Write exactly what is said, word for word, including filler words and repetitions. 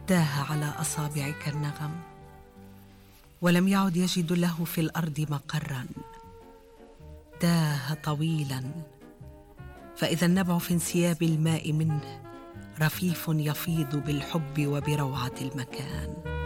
تاه على أصابعك النغم، ولم يعد يجد له في الأرض مقرا. تاه طويلا، فإذا النبع في انسياب الماء منه رفيف يفيض بالحب وبروعة المكان.